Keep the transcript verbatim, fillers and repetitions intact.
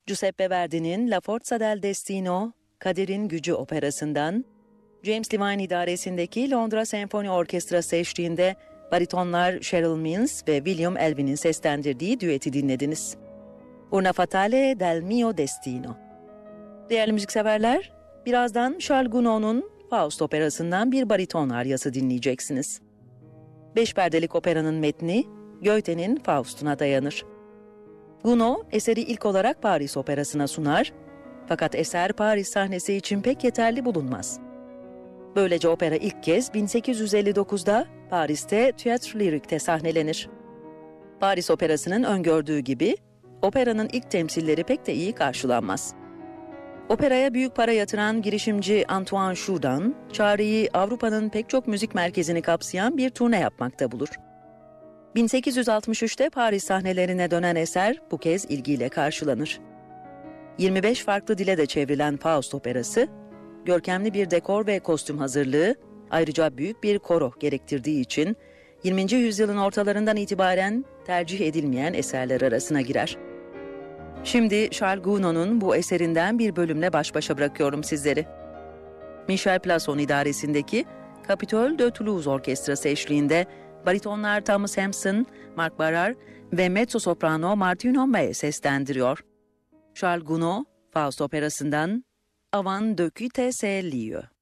Giuseppe Verdi'nin La Forza del Destino, Kaderin Gücü operasından, James Levine idaresindeki Londra Senfoni Orkestrası eşliğinde baritonlar Cheryl Mills ve William Elvin'in seslendirdiği düeti dinlediniz. Una fatale del mio destino. Değerli müzikseverler, birazdan Charles Gounod'un Faust operasından bir bariton aryası dinleyeceksiniz. Beş perdelik operanın metni, Goethe'nin Faust'una dayanır. Gounod, eseri ilk olarak Paris Operası'na sunar, fakat eser Paris sahnesi için pek yeterli bulunmaz. Böylece opera ilk kez bin sekiz yüz elli dokuzda Paris'te Théâtre Lyric'te sahnelenir. Paris Operası'nın öngördüğü gibi, operanın ilk temsilleri pek de iyi karşılanmaz. Operaya büyük para yatıran girişimci Antoine Choudan, çağrıyı Avrupa'nın pek çok müzik merkezini kapsayan bir turne yapmakta bulur. bin sekiz yüz altmış üçte Paris sahnelerine dönen eser bu kez ilgiyle karşılanır. yirmi beş farklı dile de çevrilen Faust operası, görkemli bir dekor ve kostüm hazırlığı, ayrıca büyük bir koro gerektirdiği için yirminci yüzyılın ortalarından itibaren tercih edilmeyen eserler arasına girer. Şimdi Charles Gounod'un bu eserinden bir bölümle baş başa bırakıyorum sizleri. Michel Plasson idaresindeki Capitole de Toulouse Orkestrası eşliğinde baritonlar Thomas Hampson, Mark Barrar ve mezzo-soprano Martine Hommaire seslendiriyor. Charles Gounod, Faust operasından Avant de quitter ce lieu.